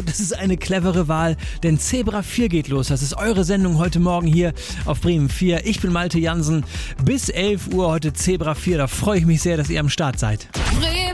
das ist eine clevere Wahl, denn Zebra 4 geht los. Das ist eure Sendung heute Morgen hier auf Bremen 4. Ich bin Malte Jansen. Bis 11 Uhr heute Zebra 4. Da freue ich mich sehr, dass ihr am Start seid.